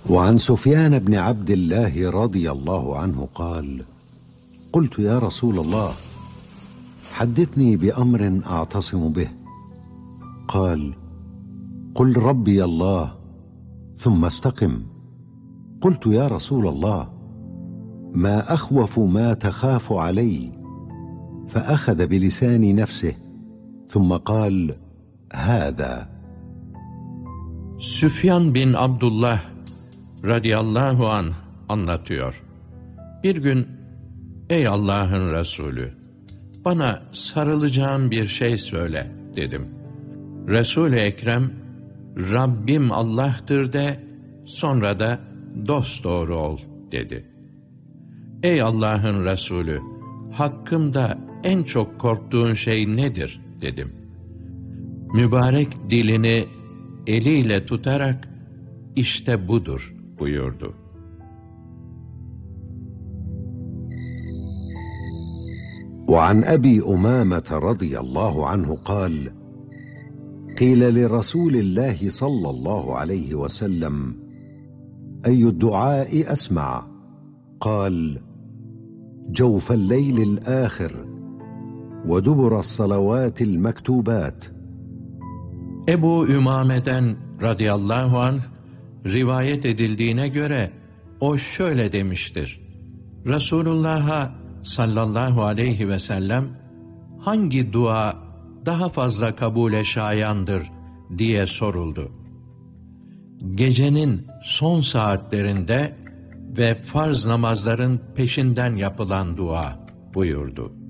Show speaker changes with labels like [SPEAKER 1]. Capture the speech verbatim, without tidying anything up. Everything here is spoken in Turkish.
[SPEAKER 1] وعن سفيان بن عبد الله رضي الله عنه قال: قلت يا رسول الله حدثني بأمر أعتصم به. قال: قل ربي الله ثم استقم. قلت يا رسول الله ما أخوف ما تخاف علي؟ فأخذ بلسان نفسه ثم قال: هذا.
[SPEAKER 2] Süfyan bin Abdullah radıyallahu anh anlatıyor. Bir gün, ey Allah'ın Resulü, bana sarılacağım bir şey söyle dedim. Resul-i Ekrem, Rabbim Allah'tır de, sonra da dosdoğru ol dedi. Ey Allah'ın Resulü, hakkımda en çok korktuğun şey nedir dedim. Mübarek dilini eliyle tutarak, işte budur buyurdu.
[SPEAKER 1] وعن أبي أمامة رضي الله عنه قال: قيل لرسول الله صلى الله عليه وسلم: أي الدعاء أسمع؟ قال: جوف الليل الآخر ودبر الصلوات المكتوبات.
[SPEAKER 2] Ebu Ümame'den radıyallahu anh rivayet edildiğine göre o şöyle demiştir. Resulullah'a sallallahu aleyhi ve sellem hangi dua daha fazla kabule şayandır diye soruldu. Gecenin son saatlerinde ve farz namazların peşinden yapılan dua buyurdu.